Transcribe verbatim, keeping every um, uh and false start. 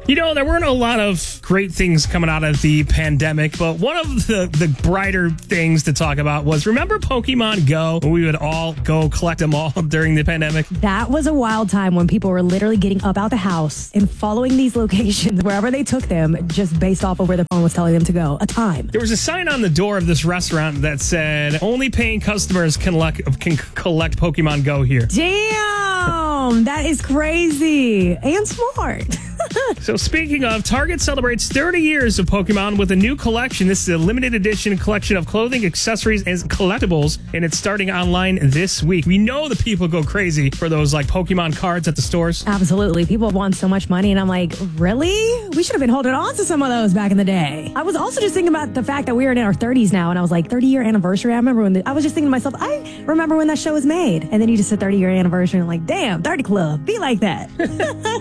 You know, there weren't a lot of great things coming out of the pandemic, but one of the, the brighter things to talk about was, remember Pokemon Go? When we would all go collect them all during the pandemic? That was a wild time when people were literally getting up out the house and following these locations wherever they took them just based off of where the phone was telling them to go. A time. There was a sign on the door of this restaurant that said, only paying customers can, le- can collect Pokemon Go here. Damn! That is crazy and smart. So speaking of, Target celebrates thirty years of Pokemon with a new collection. This is a limited edition collection of clothing, accessories, and collectibles, and it's starting online this week. We know the people go crazy for those like Pokemon cards at the stores. Absolutely. People have won so much money, and I'm like, really? We should have been holding on to some of those back in the day. I was also just thinking about the fact that we are in our thirties now, and I was like, thirty-year anniversary. I remember when the, I was just thinking to myself, I remember when that show was made. And then you just said thirty-year anniversary, and I'm like, damn, thirty Club. Be like that.